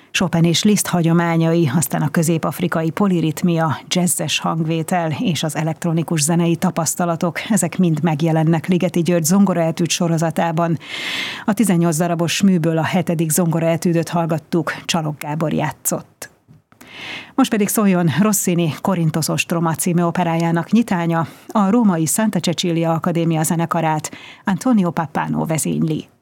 Chopin és Liszt hagyományai, aztán a közép-afrikai poliritmia, jazzes hangvétel és az elektronikus zenei tapasztalatok, ezek mind megjelennek Ligeti György zongoraetűd sorozatában. A 18 darabos műből a 7. zongoraetűdöt hallgattuk, Csalog Gábor játszott. Most pedig szóljon Rossini Korinthos ostroma című operájának nyitánya, a római Santa Cecilia Akadémia zenekarát Antonio Pappano vezényli.